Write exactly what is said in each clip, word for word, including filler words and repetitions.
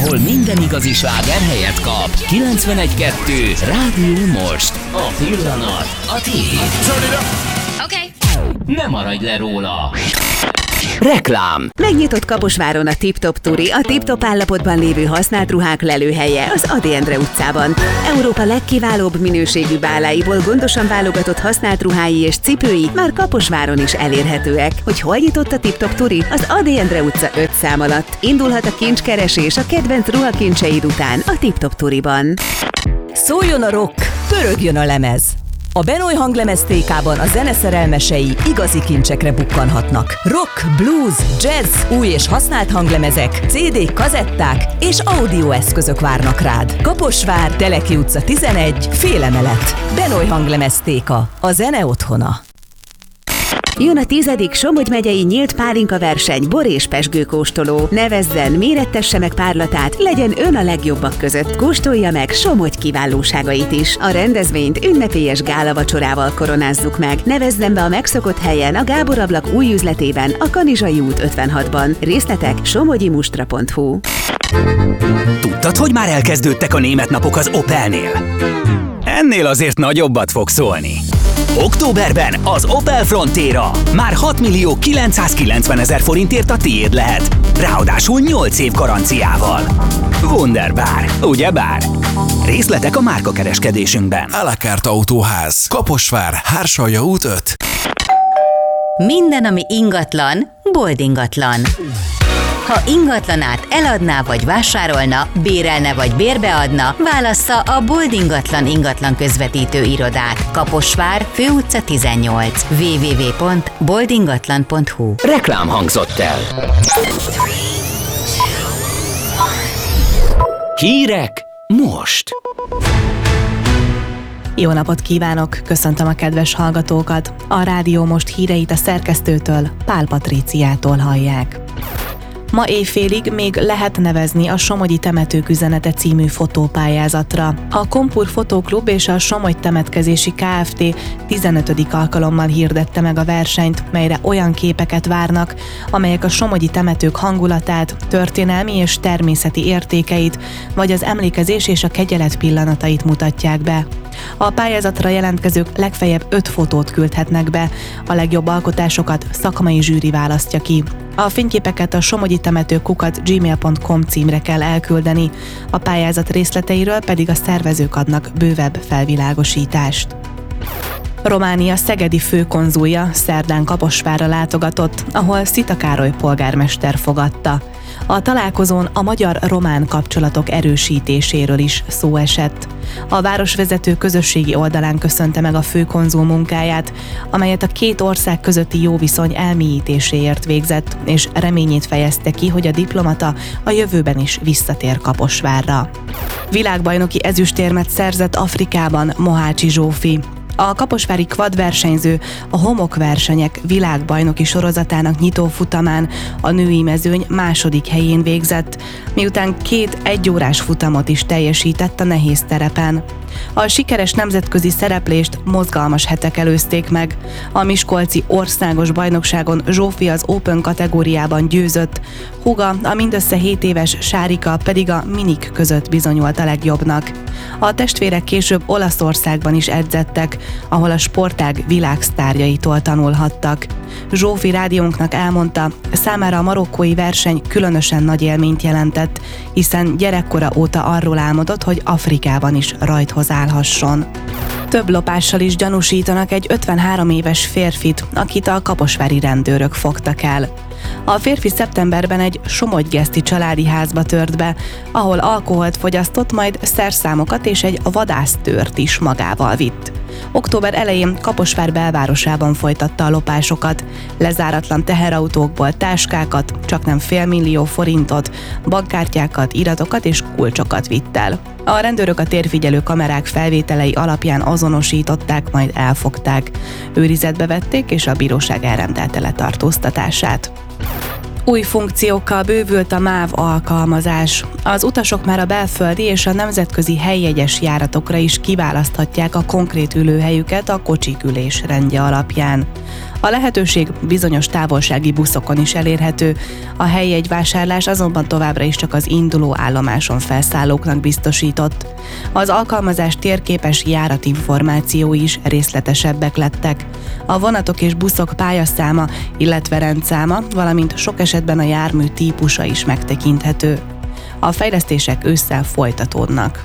ahol minden igazi sláger helyet kap. kilencvenegy kettő Rádió Most. A pillanat a tiéd. Oké. Ne maradj le róla. Reklám. Megnyitott Kaposváron a Tip-Top Turi, a tip-top állapotban lévő használt ruhák lelőhelye az Ady Endre utcában. Európa legkiválóbb minőségű báláiból gondosan válogatott használt ruhái és cipői már Kaposváron is elérhetőek. Hogy hol nyitott a Tip-Top Turi? Az Ady Endre utca öt szám alatt. Indulhat a kincskeresés a kedvenc ruhakincseid után a Tip-Top Turiban. Szóljon a rock, pörögjön a lemez! A Benoy Hanglemez té ká-ban a zene szerelmesei igazi kincsekre bukkanhatnak. Rock, blues, jazz, új és használt hanglemezek, cé dé-k, kazetták és audioeszközök várnak rád. Kaposvár, Teleki utca tizenegy, félemelet. Benoy Hanglemez té ká, a zene otthona. Jön a tizedik Somogy megyei nyílt pálinka verseny, bor és pezsgőkóstoló. Nevezzen, mérettesse meg párlatát, legyen ön a legjobbak között. Kóstolja meg Somogy kiválóságait is. A rendezvényt ünnepélyes gálavacsorával koronázzuk meg. Nevezzen be a megszokott helyen a Gábor ablak új üzletében, a Kanizsai út ötvenhatban. Részletek somogyimustra pont hu. Tudtad, hogy már elkezdődtek a német napok az Opelnél? Ennél azért nagyobbat fog szólni. Októberben az Opel Frontera már hat millió kilencszázkilencvenezer forintért a tiéd lehet. Ráadásul nyolc év garanciával. Wunderbar, ugyebár? Részletek a márkakereskedésünkben. A la carte Autóház, Kaposvár, Hársalja út öt. Minden, ami ingatlan, boldingatlan. Ha ingatlanát eladná vagy vásárolna, bérelne vagy bérbeadna, válassza a Bold Ingatlan ingatlan közvetítő irodát. Kaposvár, Főutca tizennyolc. double-u double-u double-u pont bold ingatlan pont hu. Reklám hangzott el. Hírek most. Jó napot kívánok! Köszöntöm a kedves hallgatókat! A Rádió Most híreit a szerkesztőtől, Pál Patríciától hallják. Ma éjfélig még lehet nevezni a Somogyi Temetők üzenete című fotópályázatra. A Kompur Fotóklub és a Somogy Temetkezési Kft. tizenötödik alkalommal hirdette meg a versenyt, melyre olyan képeket várnak, amelyek a somogyi temetők hangulatát, történelmi és természeti értékeit, vagy az emlékezés és a kegyelet pillanatait mutatják be. A pályázatra jelentkezők legfeljebb öt fotót küldhetnek be, a legjobb alkotásokat szakmai zsűri választja ki. A fényképeket a somogyi temetők kukac gmail pont com címre kell elküldeni, a pályázat részleteiről pedig a szervezők adnak bővebb felvilágosítást. Románia szegedi főkonzulja szerdán Kaposvárra látogatott, ahol Szita Károly polgármester fogadta. A találkozón a magyar-román kapcsolatok erősítéséről is szó esett. A városvezető közösségi oldalán köszönte meg a főkonzul munkáját, amelyet a két ország közötti jó viszony elmélyítéséért végzett, és reményét fejezte ki, hogy a diplomata a jövőben is visszatér Kaposvárra. Világbajnoki ezüstérmet szerzett Afrikában Mohácsi Zsófi. A kaposvári kvadversenyző a homokversenyek világbajnoki sorozatának nyitófutamán a női mezőny második helyén végzett, miután két egyórás futamot is teljesített a nehéz terepen. A sikeres nemzetközi szereplést mozgalmas hetek előzték meg. A miskolci országos bajnokságon Zsófi az Open kategóriában győzött, húga, a mindössze hét éves Sárika pedig a minik között bizonyult a legjobbnak. A testvérek később Olaszországban is edzettek, ahol a sportág világsztárjaitól tanulhattak. Zsófi rádiónknak elmondta, számára a marokkói verseny különösen nagy élményt jelentett, hiszen gyerekkora óta arról álmodott, hogy Afrikában is rajthoz állhasson. Több lopással is gyanúsítanak egy ötvenhárom éves férfit, akit a kaposvári rendőrök fogtak el. A férfi szeptemberben egy somogygeszti családi házba tört be, ahol alkoholt fogyasztott, majd szerszámokat és egy vadásztőrt is magával vitt. Október elején Kaposvár belvárosában folytatta a lopásokat. Lezáratlan teherautókból táskákat, csaknem félmillió forintot, bankkártyákat, iratokat és kulcsokat vitt el. A rendőrök a térfigyelő kamerák felvételei alapján azonosították, majd elfogták. Őrizetbe vették, és a bíróság elrendelte letartóztatását. Új funkciókkal bővült a MÁV alkalmazás. Az utasok már a belföldi és a nemzetközi helyjegyes járatokra is kiválaszthatják a konkrét ülőhelyüket a kocsik ülés rendje alapján. A lehetőség bizonyos távolsági buszokon is elérhető, a helyjegyvásárlás azonban továbbra is csak az induló állomáson felszállóknak biztosított. Az alkalmazás térképes járatinformációi is részletesebbek lettek. A vonatok és buszok pályaszáma, illetve rendszáma, valamint sok esetben a jármű típusa is megtekinthető. A fejlesztések ősszel folytatódnak.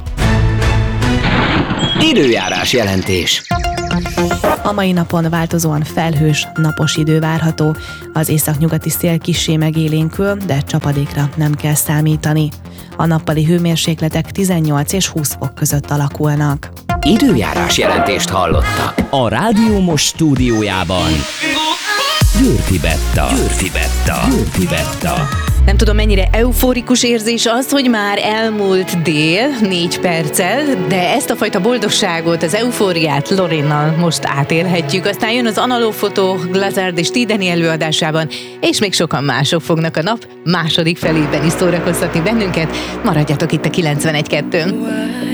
Időjárás jelentés. A mai napon változóan felhős, napos idő várható, az északnyugati szél kissé megélénkül, de csapadékra nem kell számítani. A nappali hőmérsékletek tizennyolc és húsz fok között alakulnak. Időjárás jelentést hallottak. A Rádió Most stúdiójában Győrfi Betta. Győrfi Betta. Győrfi Betta. Nem tudom, mennyire euforikus érzés az, hogy már elmúlt dél, négy perccel, de ezt a fajta boldogságot, az eufóriát Lorinnal most átélhetjük. Aztán jön az Analóg Fotó Glazard és Tideni előadásában, és még sokan mások fognak a nap második felében is szórakoztatni bennünket. Maradjatok itt a kilencvenegy kettőn.